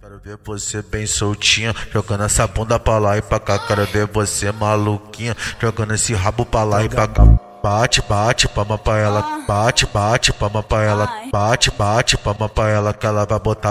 Quero ver você bem soltinha, jogando essa bunda pra lá e pra cá. Quero ver você maluquinha, jogando esse rabo pra lá e pra cá. Bate, bate, palma pra ela. Bate, bate, palma pra ela. Bate, bate, palma pra ela que ela vai botar